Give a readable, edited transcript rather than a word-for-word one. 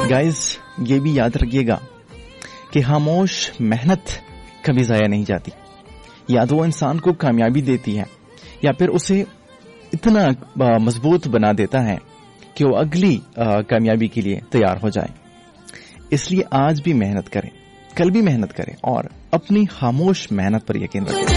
Guys, ये भी याद रखिएगा कि खामोश मेहनत कभी जाया नहीं जाती। या तो वो इंसान को कामयाबी देती है या फिर उसे इतना मजबूत बना देता है कि वो अगली कामयाबी के लिए तैयार हो जाए। इसलिए आज भी मेहनत करें, कल भी मेहनत करें और अपनी खामोश मेहनत पर यकीन रखें।